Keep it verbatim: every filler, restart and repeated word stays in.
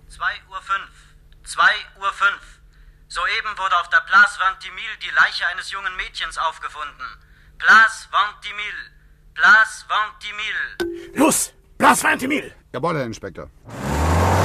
zwei Uhr fünf. zwei Uhr fünf. Soeben wurde auf der Place Vingt-Mille die Leiche eines jungen Mädchens aufgefunden. Place Vingt-Mille. Place Vingt-Mille. Los, Place Vingt-Mille. Jawohl, Herr Inspektor.